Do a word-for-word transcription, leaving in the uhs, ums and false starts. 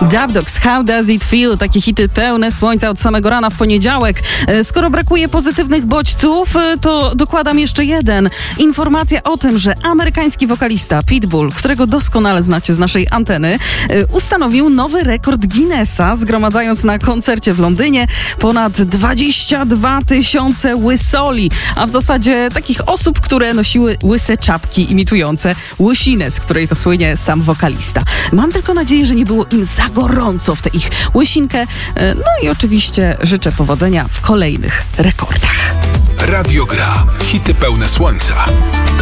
Dubdogs, How Does It Feel? Takie hity pełne słońca od samego rana w poniedziałek. Skoro brakuje pozytywnych bodźców, to dokładam jeszcze jeden. Informacja o tym, że amerykański wokalista Pitbull, którego doskonale znacie z naszej anteny, ustanowił nowy rekord Guinnessa, zgromadzając na koncercie w Londynie ponad dwadzieścia dwa tysiące łysoli, a w zasadzie takich osób, które nosiły łyse czapki imitujące łysinę, z której to słynie sam wokalista. Mam tylko nadzieję, że nie było im za gorąco w tę ich łysinkę. No i oczywiście życzę powodzenia w kolejnych rekordach. Radio Gra. Hity pełne słońca.